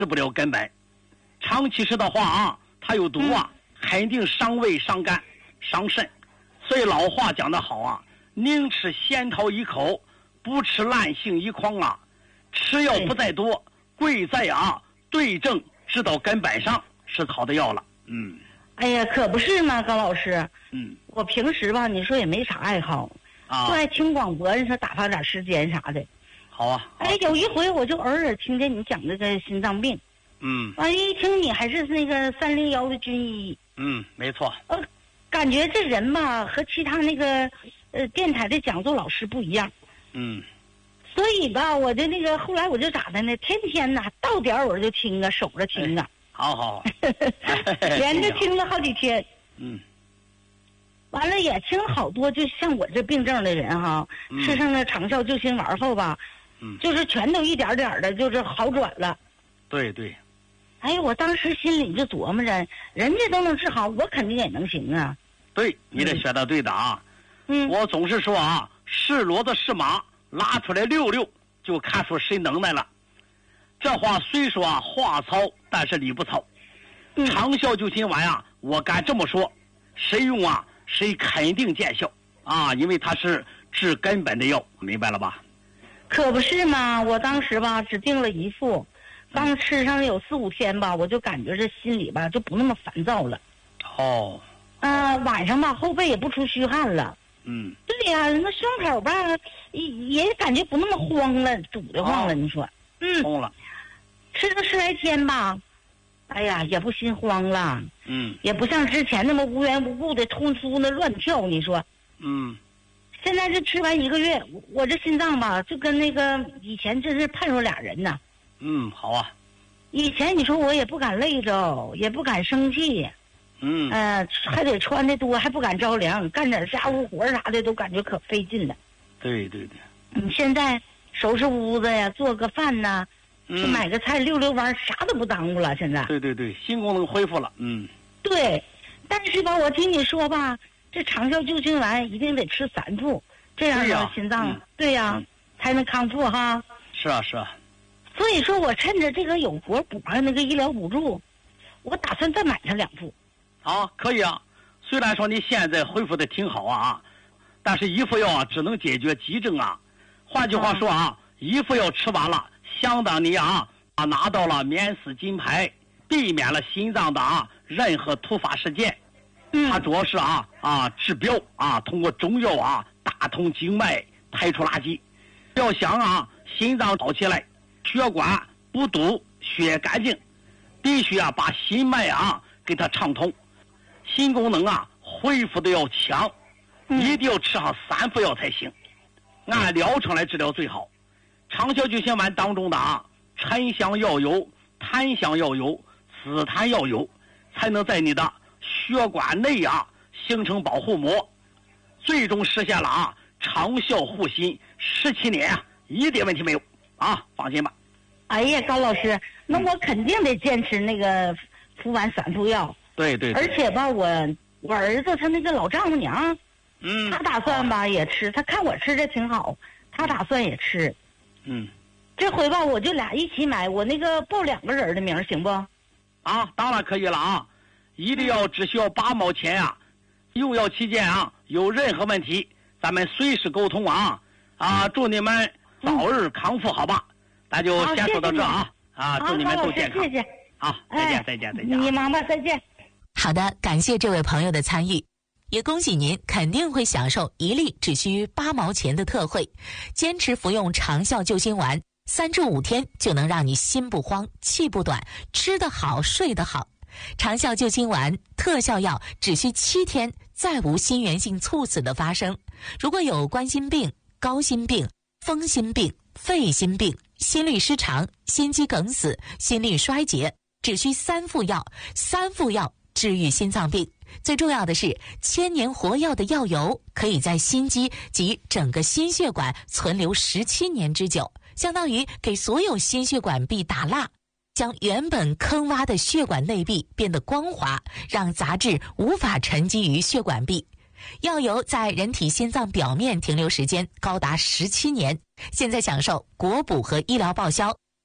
治不了根本。长期吃的话啊，它有毒啊，肯定伤胃、伤肝、伤肾。所以老话讲得好啊，宁吃仙桃一口，不吃烂杏一筐啊。吃药不在多，贵在啊对症，治到根本上是好的药了。 哎呀，可不是嘛，高老师。我平时吧，你说也没啥爱好啊，就爱听广播，你说打发点时间啥的。 好啊。 哎，有一回我就偶尔听见你讲这个心脏病。完一听你还是那个301的军医。 没错。 感觉这人吧和其他那个电台的讲座老师不一样。所以吧，我的那个后来我就咋的呢？天天呐到点我就听啊，守着听啊。 好。 连着听了好几天。完了也听好多，就像我这病症的人哈，吃上了长效救心丸后吧，就是全都一点点的，就是好转了。 对。 哎，我当时心里就琢磨着，人家都能治好，我肯定也能行啊。 对，你这选的对的啊。我总是说啊，是骡子是马，拉出来溜溜，就看出谁能耐了。这话虽说啊话糙，但是理不糙。长效救心丸啊，我敢这么说，谁用啊谁肯定见效啊，因为它是治根本的药，明白了吧？ 可不是嘛，我当时吧只订了一副，刚吃上有4、5天吧，我就感觉这心里吧就不那么烦躁了。晚上吧后背也不出虚汗了。对呀，那胸口吧也感觉不那么慌了，堵得慌了。你说， 通了。 吃了10来天吧，哎呀，也不心慌了。也不像之前那么无缘无故的突出那乱跳。你说，现在这吃完1个月，我这心脏吧就跟那个以前真是判若俩人呐。 好啊。 以前你说我也不敢累着，也不敢生气。还得穿的多，还不敢着凉，干点家务活啥的都感觉可费劲了。 对。 现在收拾屋子呀，做个饭呐，去买个菜溜溜弯，啥都不耽误了。现在。 对，心功能恢复了。 对，但是吧，我听你说吧，这长效救心丸一定得吃3副，这样的心脏对呀才能康复哈。 是啊。 所以说我趁着这个有活补上那个医疗补助，我打算再买上2副。 可以啊。虽然说你现在恢复的挺好啊，但是一副药啊只能解决急症啊。换句话说啊，一副药吃完了，相当你拿到了免死金牌，避免了心脏的任何突发事件。它主要是治标通过中药打通经脉，排出垃圾。要想心脏好起来，血管不堵，血干净，必须把心脉给它畅通。心功能恢复的要强，一定要吃上3副药才行，按疗程来治疗最好。长效救心丸当中的沉香药油、檀香药油、紫檀药油，才能在你的血管内形成保护膜，最终实现了长效护心17年一点问题没有放心吧。 哎呀，高老师，那我肯定得坚持那个服完3副药。 对。 而且吧，我儿子他那个老丈母娘，他打算吧也吃，他看我吃的挺好，他打算也吃。这回吧我就俩一起买，我那个报2个人的名行不？ 当然可以了一定要只需要8毛钱用药期间有任何问题咱们随时沟通祝你们早日康复，好吧？咱就先说到这祝你们都健康。 谢谢。 好，再见。 你忙吧，再见。 好的，感谢这位朋友的参与，也恭喜您肯定会享受1粒只需8毛钱的特惠。坚持服用长效救心丸3至5天，就能让你心不慌，气不短，吃得好，睡得好。长效救心丸特效药只需7天，再无心源性猝死的发生。如果有冠心病、高心病、风心病、肺心病、心律失常、心肌梗死、心力衰竭，只需3副药，3副药治愈心脏病。最重要的是，1000年活药的药油可以在心肌及整个心血管存留17年之久，相当于给所有心血管壁打蜡，将原本坑洼的血管内壁变得光滑，让杂质无法沉积于血管壁。药油在人体心脏表面停留时间高达17年，现在享受国补和医疗报销。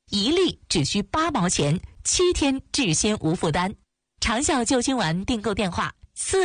1粒只需8毛钱，7天治心无负担。长效救心丸订购电话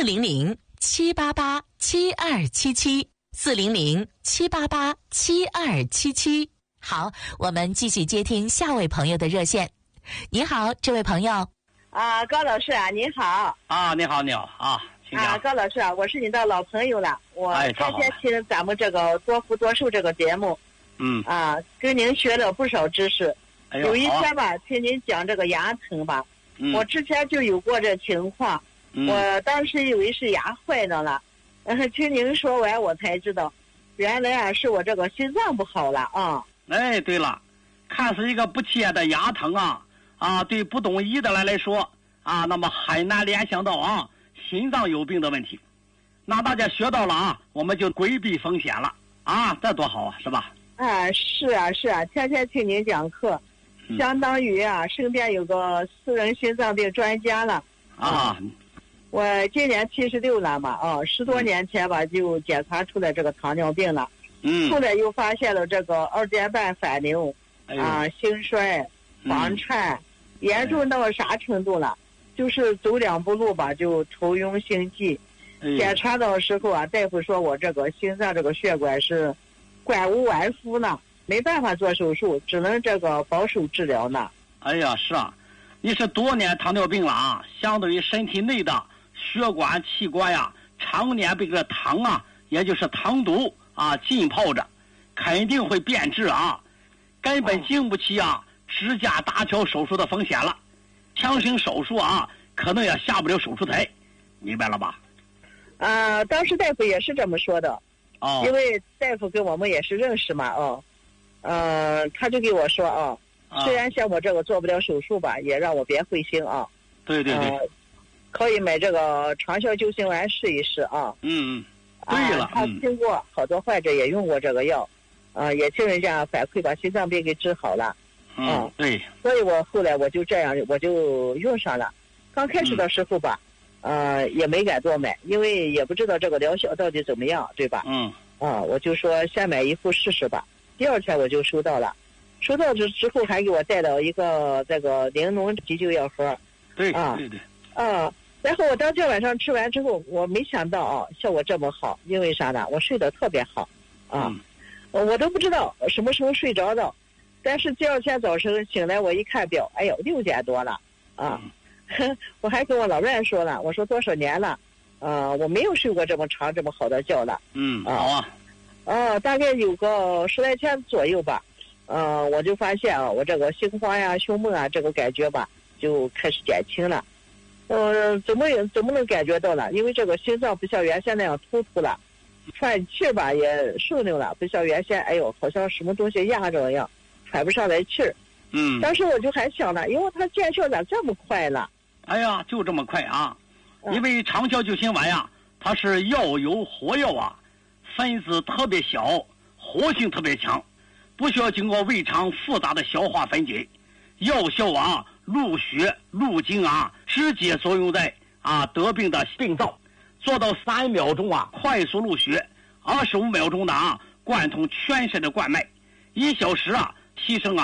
400-788-7277，400-788-7277。好，我们继续接听下位朋友的热线。你好，这位朋友。 高老师啊，您好。 你好啊，请讲。 高老师啊，我是你的老朋友了，我天天听咱们这个多福多寿这个节目，跟您学了不少知识。有一天吧，听您讲这个牙疼吧，我之前就有过这情况，我当时以为是牙坏的了，听您说完我才知道，原来是我这个心脏不好了啊。 对了，看似一个不起眼的牙疼对不懂医的来说那么很难联想到心脏有病的问题。那大家学到了我们就规避风险了这多好是吧？ 是啊，天天听您讲课，相当于身边有个私人心脏病专家了我今年76了嘛10多年前吧就检查出来这个糖尿病了，后来又发现了这个2点半反流心衰房颤，严重到啥程度了？就是走2步路吧就头晕心悸。检查的时候大夫说我这个心脏这个血管是管无完肤呢，没办法做手术，只能这个保守治疗呢。 是你是多年糖尿病了相对于身体内的血管器官常年被这个糖也就是糖毒浸泡着，肯定会变质根本经不起支架搭桥手术的风险了，强行手术可能也下不了手术台，明白了吧？ 当时大夫也是这么说的因为大夫跟我们也是认识嘛他就给我说虽然像我这个做不了手术吧，也让我别灰心对， 可以买这个长效救心丸试一试对了， 他听过好多患者也用过这个药也听人家反馈把心脏病给治好了对， 所以我后来我就这样我就用上了。刚开始的时候吧也没敢多买，因为也不知道这个疗效到底怎么样，对吧？我就说先买1副试试吧。第2天我就收到了，收到之后还给我带了一个这个玲珑急救药盒。 对。 然后我当天晚上吃完之后，我没想到效果这么好，因为啥呢？我睡得特别好我都不知道什么时候睡着的，但是第2天早晨醒来我一看表，6点多了我还跟我老伴说了，我说多少年了我没有睡过这么长这么好的觉了好大概有个10来天左右吧我就发现我这个心慌胸闷这个感觉吧就开始减轻了怎么能感觉到了？因为这个心脏不像原先那样突突了，喘气吧也顺溜了，不像原先好像什么东西压着一样喘不上来气儿当时我就还想了，因为它见效咋这么快了？ 就这么快因为长效救心丸它是药油活药分子特别小，活性特别强，不需要经过胃肠复杂的消化分解，药效入血入经直接作用在得病的病灶，做到3秒钟快速入血，25秒钟的贯通全身的冠脉，1小时提升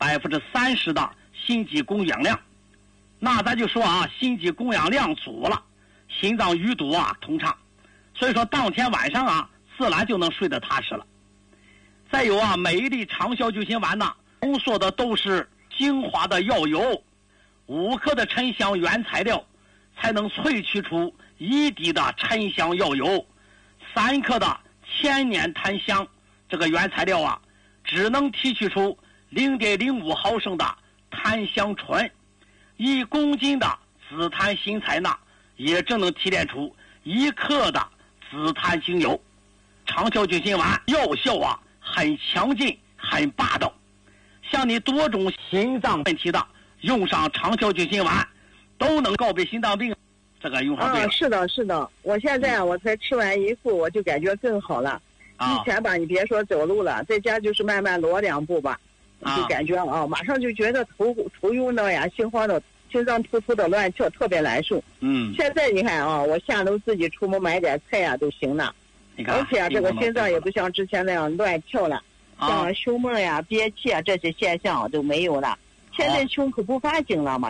30%的心肌供氧量。那咱就说心肌供氧量足了，心脏淤堵通畅，所以说当天晚上自然就能睡得踏实了。再有每一粒长效救心丸浓缩的都是精华的药油，5克的沉香原材料才能萃取出1滴的沉香药油，3克的千年檀香这个原材料只能提取出0.05毫升的檀香醇，1公斤的紫檀新材也只能提炼出1克的紫檀精油。长效救心丸药效很强劲很霸道，像你多种心脏问题的用上长效救心丸都能告别心脏病，这个用上对了。 是的，我现在我才吃完1副我就感觉更好了以前吧你别说走路了，在家就是慢慢挪2步吧就感觉马上就觉得头晕的心慌的，心脏突突的乱跳，特别难受现在你看我下楼自己出门买点菜都行了，而且这个心脏也不像之前那样乱跳了像胸闷呀、憋气啊这些现象都没有了。现在胸口不发经了嘛，